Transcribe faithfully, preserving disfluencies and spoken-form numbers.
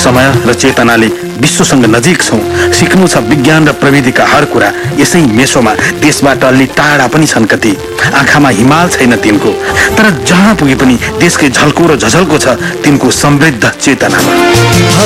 समय र चेतनाले विश्वसँग नजिक छौं। सिक्नु छ विज्ञान र प्रविधिका हर कुरा। यसै मेसोमा देशबाट अलि टाढा पनि छन् कति। आँखामा हिमाल छैन तिनको, तर जहाँ पुगे पनि देशकै झल्को र झझल्को छ तिनको समृद्ध चेतनामा।